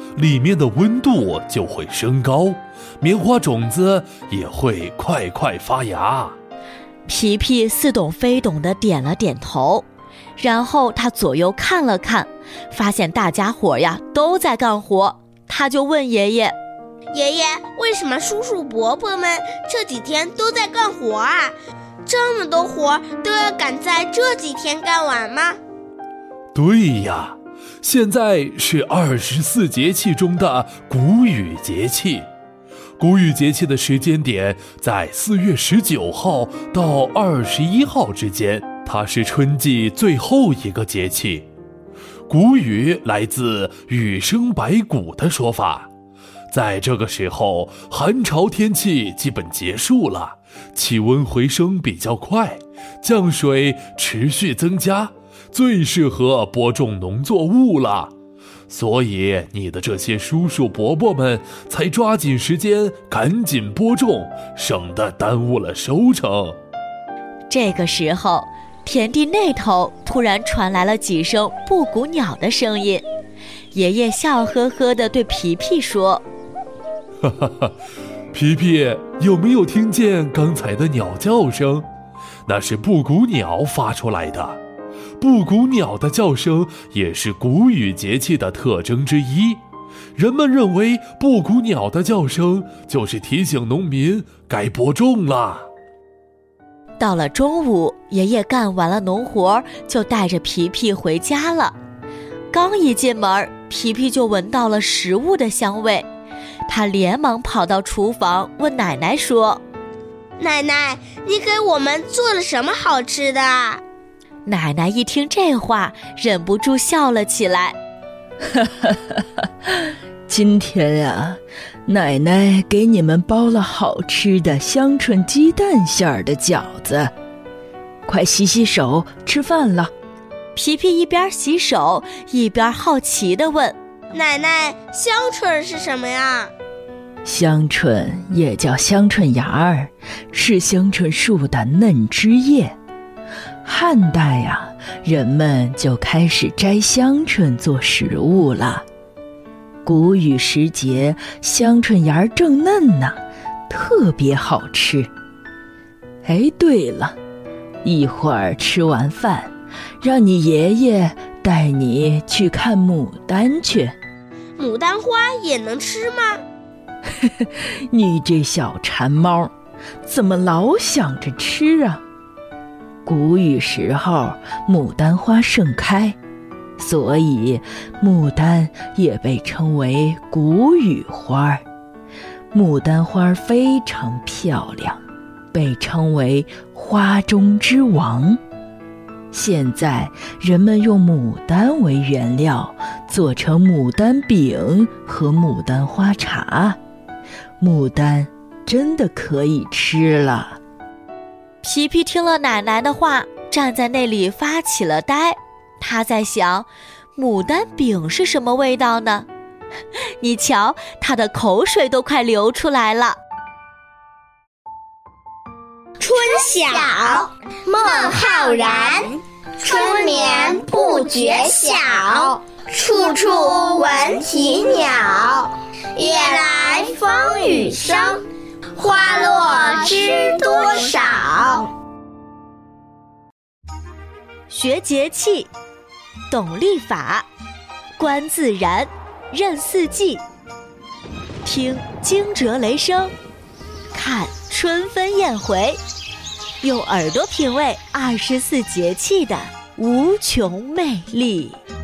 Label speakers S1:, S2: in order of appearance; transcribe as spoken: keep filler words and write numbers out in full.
S1: 里面的温度就会升高，棉花种子也会快快发芽。
S2: 皮皮似懂非懂地点了点头，然后他左右看了看，发现大家伙呀都在干活，他就问爷爷：
S3: 爷爷，为什么叔叔伯伯们这几天都在干活啊？这么多活都要赶在这几天干完吗？
S1: 对呀，现在是二十四节气中的谷雨节气。谷雨节气的时间点在四月十九号到二十一号之间，它是春季最后一个节气。谷雨来自雨生百谷的说法，在这个时候，寒潮天气基本结束了，气温回升比较快，降水持续增加，最适合播种农作物了。所以你的这些叔叔伯伯们才抓紧时间赶紧播种，省得耽误了收成。
S2: 这个时候，田地那头突然传来了几声布谷鸟的声音。爷爷笑呵呵地对皮皮说：
S1: 哈哈哈，皮皮，有没有听见刚才的鸟叫声？那是布谷鸟发出来的。布谷鸟的叫声也是谷雨节气的特征之一，人们认为布谷鸟的叫声就是提醒农民该播种了。
S2: 到了中午，爷爷干完了农活，就带着皮皮回家了。刚一进门，皮皮就闻到了食物的香味，他连忙跑到厨房问奶奶说：
S3: 奶奶，你给我们做了什么好吃的啊？
S2: 奶奶一听这话，忍不住笑了起来。
S4: 今天呀，奶奶给你们包了好吃的香椿鸡蛋馅儿的饺子，快洗洗手，吃饭了。
S2: 皮皮一边洗手，一边好奇地问：
S3: 奶奶，香椿是什么呀？
S4: 香椿也叫香椿芽儿，是香椿树的嫩枝叶。汉代呀，人们就开始摘香椿做食物了。谷雨时节，香椿芽正嫩呢，特别好吃。哎，对了，一会儿吃完饭，让你爷爷带你去看牡丹去。
S3: 牡丹花也能吃吗？
S4: 你这小馋猫，怎么老想着吃啊？谷雨时候，牡丹花盛开，所以牡丹也被称为谷雨花。牡丹花非常漂亮，被称为花中之王。现在人们用牡丹为原料，做成牡丹饼和牡丹花茶。牡丹真的可以吃了。
S2: 皮皮听了奶奶的话，站在那里发起了呆。他在想，牡丹饼是什么味道呢？你瞧，他的口水都快流出来了。
S3: 春晓，孟浩然。春眠不觉晓，处处闻啼鸟。夜来风雨声，花落知多少。
S2: 学节气，懂历法，观自然，认四季。听惊蛰雷声，看春分燕回。用耳朵品味二十四节气的无穷魅力。